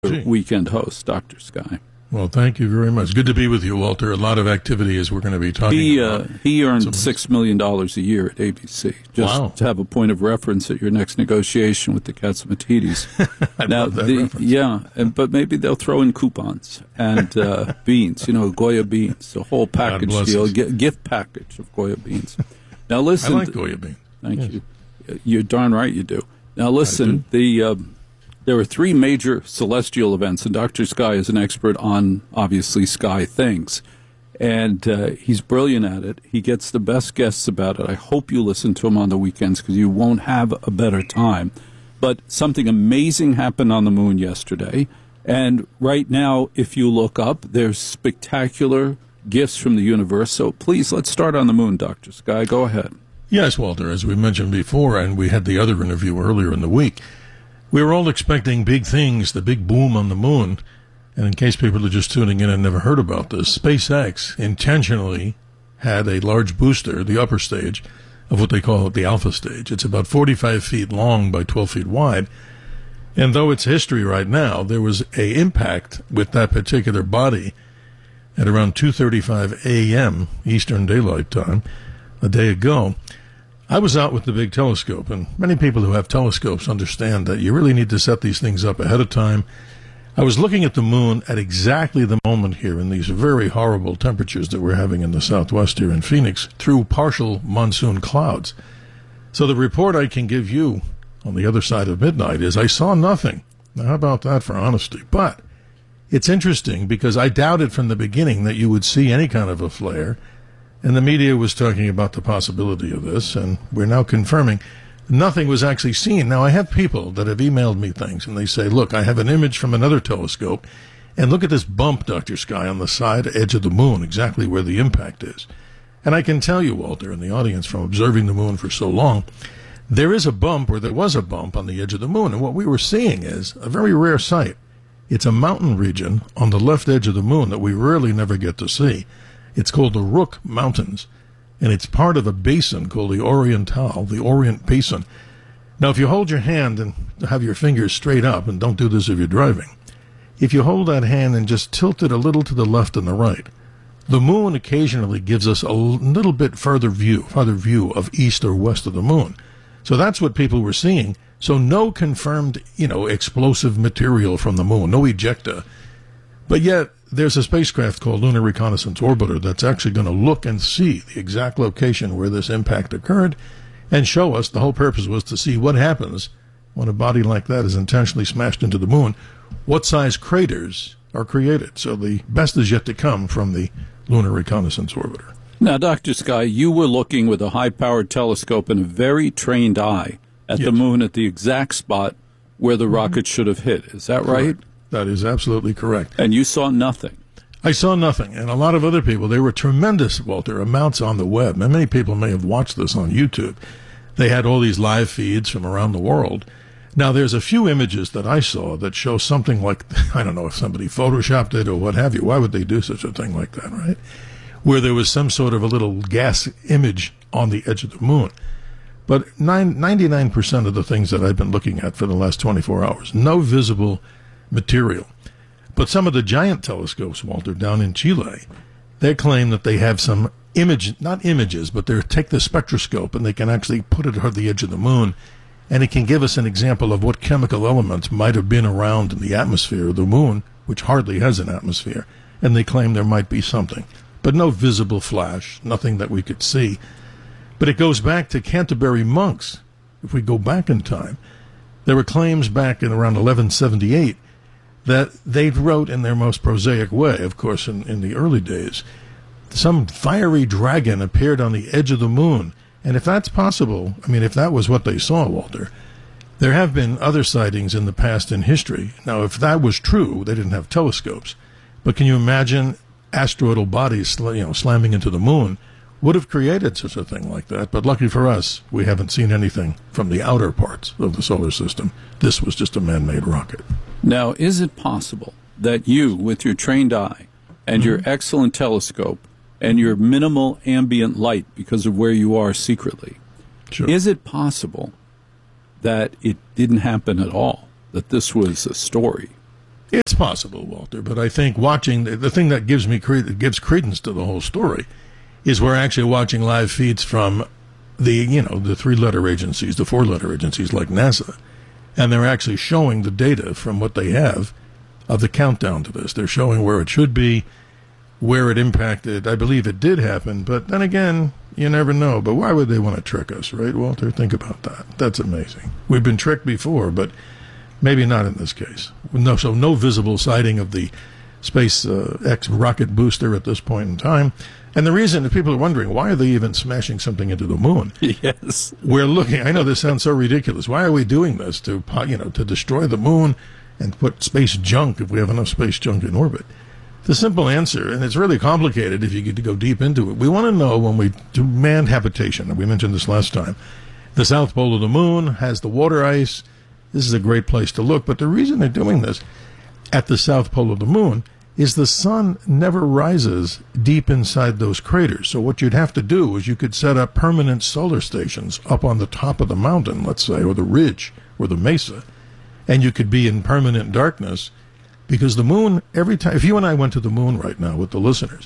weekend host, Dr. Sky. Well, thank you very much. Good to be with you, Walter. A lot of activity as we're going to be talking about. He earned $6 million a year at ABC. Just to have a point of reference at your next negotiation with the Catsimatidis. I love that reference. But maybe they'll throw in coupons and beans, Goya beans, the whole package deal, gift package of Goya beans. Now listen. I like Goya beans. Thank you. You're darn right you do. Now listen, there were three major celestial events, and Dr. Sky is an expert on, obviously, sky things. And he's brilliant at it. He gets the best guests about it. I hope you listen to him on the weekends because you won't have a better time. But something amazing happened on the moon yesterday. And right now, if you look up, there's spectacular gifts from the universe. So please, let's start on the moon, Dr. Sky. Go ahead. Yes, Walter, as we mentioned before, and we had the other interview earlier in the week, we were all expecting big things, the big boom on the moon. And in case people are just tuning in and never heard about this, SpaceX intentionally had a large booster, the upper stage, of what they call the alpha stage. It's about 45 feet long by 12 feet wide. And though it's history right now, there was a impact with that particular body at around 2:35 a.m. Eastern Daylight Time a day ago. I was out with the big telescope, and many people who have telescopes understand that you really need to set these things up ahead of time. I was looking at the moon at exactly the moment here in these very horrible temperatures that we're having in the southwest here in Phoenix through partial monsoon clouds. So the report I can give you on the other side of midnight is I saw nothing. Now, how about that for honesty? But it's interesting because I doubted from the beginning that you would see any kind of a flare. And the media was talking about the possibility of this, and we're now confirming nothing was actually seen. Now, I have people that have emailed me things, and they say, look, I have an image from another telescope, and look at this bump, Dr. Sky, on the side edge of the moon, exactly where the impact is. And I can tell you, Walter, and the audience, from observing the moon for so long, there is a bump, or there was a bump on the edge of the moon, and what we were seeing is a very rare sight. It's a mountain region on the left edge of the moon that we rarely never get to see. It's called the Rook Mountains, and it's part of a basin called the Oriental, the Orient Basin. Now, if you hold your hand and have your fingers straight up, and don't do this if you're driving, if you hold that hand and just tilt it a little to the left and the right, the moon occasionally gives us a little bit further view of east or west of the moon. So that's what people were seeing. So no confirmed, explosive material from the moon, no ejecta. But yet, there's a spacecraft called Lunar Reconnaissance Orbiter that's actually going to look and see the exact location where this impact occurred and show us. The whole purpose was to see what happens when a body like that is intentionally smashed into the moon, what size craters are created. So the best is yet to come from the Lunar Reconnaissance Orbiter. Now, Dr. Sky, you were looking with a high-powered telescope and a very trained eye at the moon at the exact spot where the rocket should have hit. Is that right? That is absolutely correct. And you saw nothing? I saw nothing. And a lot of other people, there were tremendous, Walter, amounts on the web. And many people may have watched this on YouTube. They had all these live feeds from around the world. Now, there's a few images that I saw that show something like, I don't know if somebody photoshopped it or what have you. Why would they do such a thing like that, right? Where there was some sort of a little gas image on the edge of the moon. But 99% of the things that I've been looking at for the last 24 hours, no visible material. But some of the giant telescopes, Walter, down in Chile, they claim that they have some not images, but they take the spectroscope and they can actually put it at the edge of the moon, and it can give us an example of what chemical elements might have been around in the atmosphere of the moon, which hardly has an atmosphere, and they claim there might be something. But no visible flash, nothing that we could see. But it goes back to Canterbury monks. If we go back in time, there were claims back in around 1178 that they wrote in their most prosaic way, of course, in the early days, some fiery dragon appeared on the edge of the moon. And if that's possible, if that was what they saw, Walter, there have been other sightings in the past in history. Now, if that was true, they didn't have telescopes. But can you imagine asteroidal bodies, slamming into the moon? Would have created such a thing like that. But lucky for us, we haven't seen anything from the outer parts of the solar system. This was just a man-made rocket. Now, is it possible that you, with your trained eye and your excellent telescope and your minimal ambient light because of where you are secretly, is it possible that it didn't happen at all, that this was a story? It's possible, Walter, but I think watching the thing that gives me gives credence to the whole story is we're actually watching live feeds from the 3-letter agencies, the 4-letter agencies like NASA, and they're actually showing the data from what they have of the countdown to this. They're showing where it should be, where it impacted. I believe it did happen, but then again, you never know. But why would they want to trick us, right, Walter? Think about that. That's amazing. We've been tricked before, but maybe not in this case. So no visible sighting of the SpaceX rocket booster at this point in time. And the reason that people are wondering, why are they even smashing something into the moon? Yes. We're looking, I know this sounds so ridiculous. Why are we doing this? To destroy the moon and put space junk, if we have enough space junk in orbit? The simple answer, and it's really complicated if you get to go deep into it, we want to know when we do manned habitation, and we mentioned this last time, the south pole of the moon has the water ice. This is a great place to look, but the reason they're doing this at the south pole of the moon is the sun never rises deep inside those craters. So what you'd have to do is you could set up permanent solar stations up on the top of the mountain, let's say, or the ridge, or the mesa, and you could be in permanent darkness, because the moon, every time, if you and I went to the moon right now with the listeners,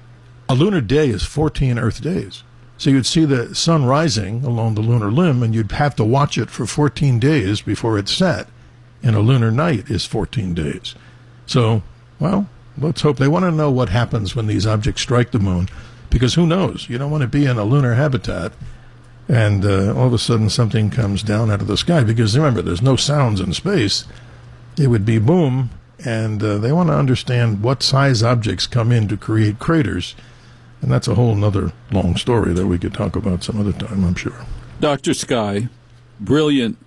a lunar day is 14 Earth days. So you'd see the sun rising along the lunar limb, and you'd have to watch it for 14 days before it set, and a lunar night is 14 days. So, well, let's hope. They want to know what happens when these objects strike the moon, because who knows? You don't want to be in a lunar habitat and all of a sudden something comes down out of the sky, because remember, there's no sounds in space. It would be boom, and they want to understand what size objects come in to create craters, and that's a whole nother long story that we could talk about some other time, I'm sure. Dr. Sky, brilliant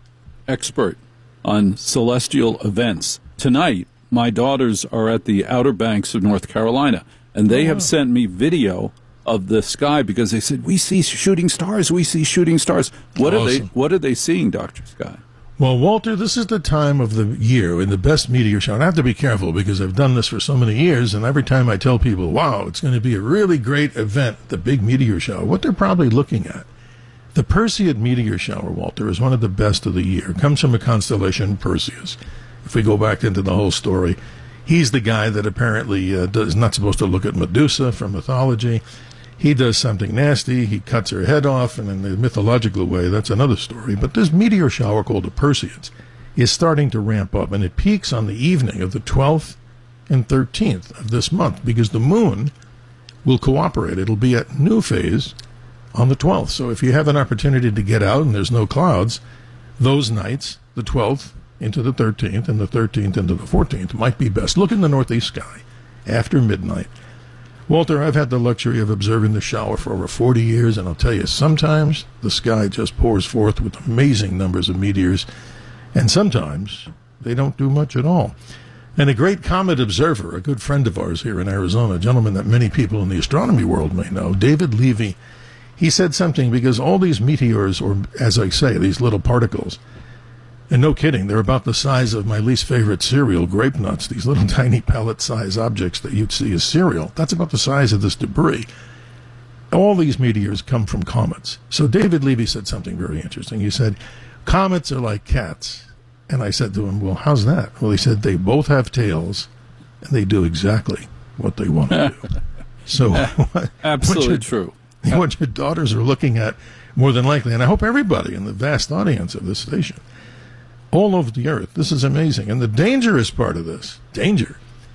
expert on celestial events. Tonight, my daughters are at the Outer Banks of North Carolina, and they have sent me video of the sky because they said, we see shooting stars, we see shooting stars. What are they seeing, Dr. Sky? Well, Walter, this is the time of the year in the best meteor shower. And I have to be careful because I've done this for so many years, and every time I tell people, wow, it's going to be a really great event, the big meteor shower, what they're probably looking at. The Perseid meteor shower, Walter, is one of the best of the year. It comes from a constellation, Perseus. If we go back into the whole story, he's the guy that apparently is not supposed to look at Medusa from mythology. He does something nasty. He cuts her head off, and in the mythological way, that's another story. But this meteor shower called the Perseids is starting to ramp up, and it peaks on the evening of the 12th and 13th of this month because the moon will cooperate. It'll be at new phase on the 12th. So if you have an opportunity to get out and there's no clouds, those nights, the 12th into the 13th and the 13th into the 14th, might be best. Look in the northeast sky after midnight. Walter, I've had the luxury of observing the shower for over 40 years, and I'll tell you, sometimes the sky just pours forth with amazing numbers of meteors, and sometimes they don't do much at all. And a great comet observer, a good friend of ours here in Arizona, a gentleman that many people in the astronomy world may know, David Levy, he said something, because all these meteors, or as I say, these little particles, and no kidding, they're about the size of my least favorite cereal, grape nuts, these little tiny pellet-sized objects that you'd see as cereal. That's about the size of this debris. All these meteors come from comets. So David Levy said something very interesting. He said, comets are like cats. And I said to him, well, how's that? Well, he said, they both have tails, and they do exactly what they want to do. So Absolutely true. What your daughters are looking at, more than likely, and I hope everybody in the vast audience of this station, all over the earth. This is amazing. And the dangerous part of this, danger.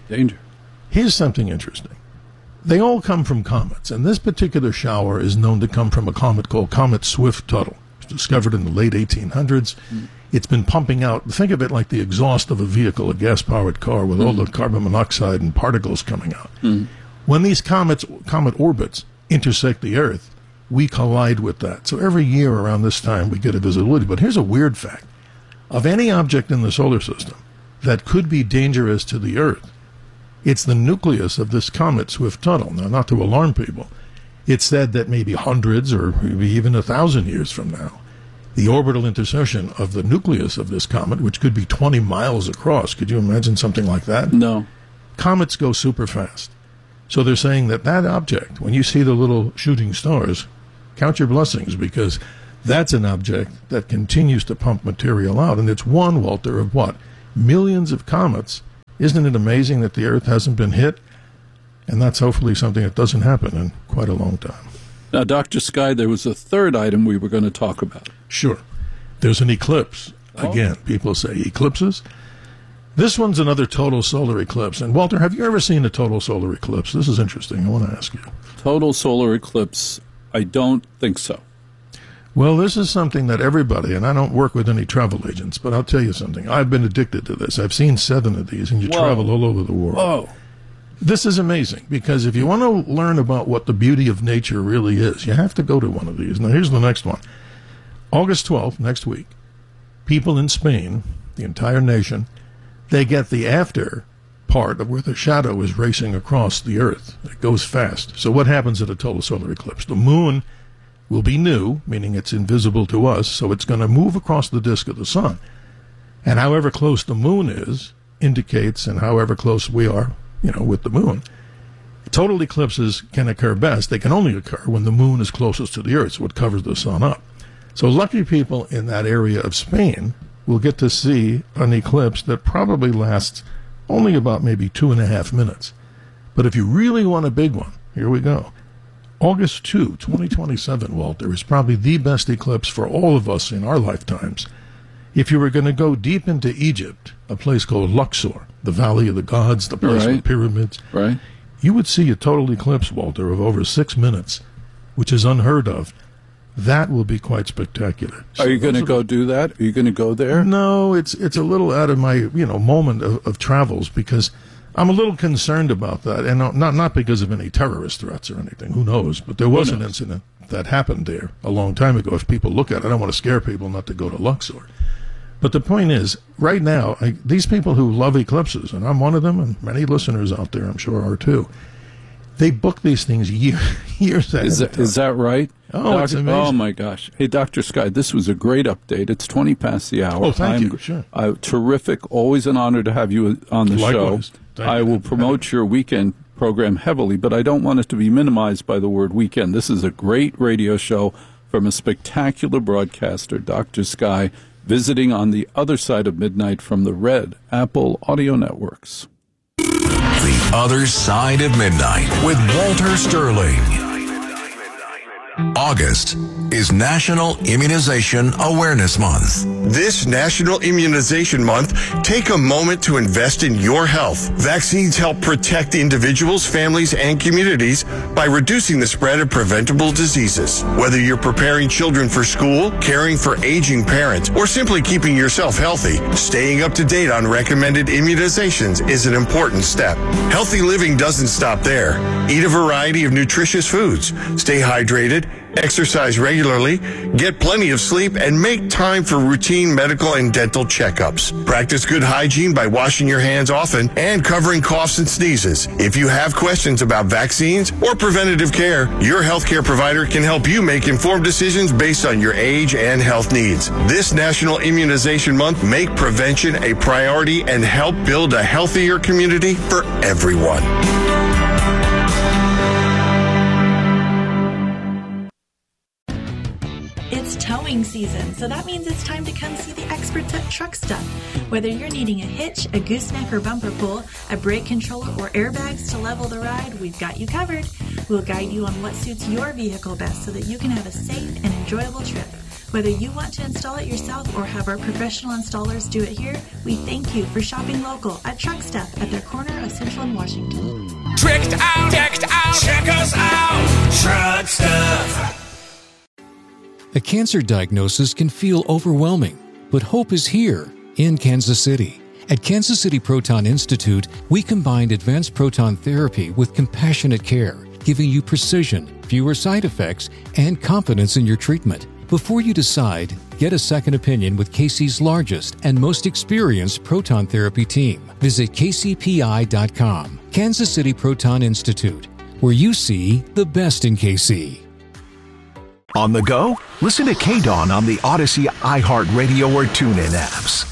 Here's something interesting. They all come from comets, and this particular shower is known to come from a comet called Comet Swift-Tuttle. It was discovered in the late 1800s. It's been pumping out, think of it like the exhaust of a vehicle, a gas-powered car, with all the carbon monoxide and particles coming out. When these comet orbits intersect the Earth, we collide with that. So every year around this time, we get a visibility. But here's a weird fact. Of any object in the solar system that could be dangerous to the Earth, it's the nucleus of this comet Swift-Tuttle. Now, not to alarm people, it's said that maybe hundreds or maybe even 1,000 years from now, the orbital intersection of the nucleus of this comet, which could be 20 miles across, could you imagine something like that? No. Comets go super fast. So they're saying that object, when you see the little shooting stars, count your blessings, because that's an object that continues to pump material out. And it's one, Walter, of what? millions of comets. Isn't it amazing that the Earth hasn't been hit? And that's hopefully something that doesn't happen in quite a long time. Now, Dr. Sky, there was a third item we were going to talk about. Sure. There's an eclipse. Again, people say eclipses. This one's another total solar eclipse. And Walter, have you ever seen a total solar eclipse? This is interesting. I want to ask you. Total solar eclipse, I don't think so. Well, this is something that everybody, and I don't work with any travel agents, but I'll tell you something. I've been addicted to this. I've seen 7 of these, and you travel all over the world. Oh. This is amazing, because if you want to learn about what the beauty of nature really is, you have to go to one of these. Now, here's the next one. August 12th, next week, people in Spain, the entire nation, they get the after part of where the shadow is racing across the Earth. It goes fast. So what happens at a total solar eclipse? The moon will be new, meaning it's invisible to us, so it's going to move across the disk of the sun. And however close the moon is indicates, and however close we are, with the moon. Total eclipses can occur best. They can only occur when the moon is closest to the Earth, so it covers the sun up. So lucky people in that area of Spain will get to see an eclipse that probably lasts only about maybe 2.5 minutes. But if you really want a big one, here we go. August 2, 2027, Walter, is probably the best eclipse for all of us in our lifetimes. If you were going to go deep into Egypt, a place called Luxor, the Valley of the Gods, the place with pyramids, you would see a total eclipse, Walter, of over 6 minutes, which is unheard of. That will be quite spectacular. Are you going to go do that? Are you going to go there? No, it's a little out of my moment of travels, because I'm a little concerned about that, and not because of any terrorist threats or anything. Who knows? But there was an incident that happened there a long time ago. If people look at it, I don't want to scare people not to go to Luxor. But the point is, right now, these people who love eclipses, and I'm one of them, and many listeners out there I'm sure are too, they book these things years ahead. Is that right? Oh, it's amazing. Oh, my gosh. Hey, Dr. Sky, this was a great update. It's 20 past the hour. Oh, thank you. Sure. Terrific. Always an honor to have you on the Likewise. show. I will promote your weekend program heavily, but I don't want it to be minimized by the word weekend. This is a great radio show from a spectacular broadcaster, Dr. Sky, visiting on the other side of midnight from the Red Apple Audio Networks. The Other Side of Midnight with Walter Sterling. August is National Immunization Awareness Month. This National Immunization Month, take a moment to invest in your health. Vaccines help protect individuals, families, and communities by reducing the spread of preventable diseases. Whether you're preparing children for school, caring for aging parents, or simply keeping yourself healthy, staying up to date on recommended immunizations is an important step. Healthy living doesn't stop there. Eat a variety of nutritious foods. Stay hydrated. Exercise regularly, get plenty of sleep, and make time for routine medical and dental checkups. Practice good hygiene by washing your hands often and covering coughs and sneezes. If you have questions about vaccines or preventative care, your healthcare provider can help you make informed decisions based on your age and health needs. This National Immunization Month, make prevention a priority and help build a healthier community for everyone. It's towing season, so that means it's time to come see the experts at Truck Stuff. Whether you're needing a hitch, a gooseneck or bumper pull, a brake controller, or airbags to level the ride, we've got you covered. We'll guide you on what suits your vehicle best so that you can have a safe and enjoyable trip. Whether you want to install it yourself or have our professional installers do it here, we thank you for shopping local at Truck Stuff at their corner of Central and Washington. Tricked out, decked out, check us out, Truck Stuff. A cancer diagnosis can feel overwhelming, but hope is here in Kansas City. At Kansas City Proton Institute, we combined advanced proton therapy with compassionate care, giving you precision, fewer side effects, and confidence in your treatment. Before you decide, get a second opinion with KC's largest and most experienced proton therapy team. Visit kcpi.com. Kansas City Proton Institute, where you see the best in KC. On the go? Listen to KDAWN on the Odyssey, iHeartRadio, or TuneIn apps.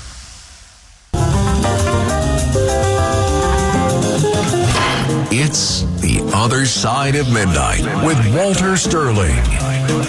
It's The Other Side of Midnight with Walter Sterling.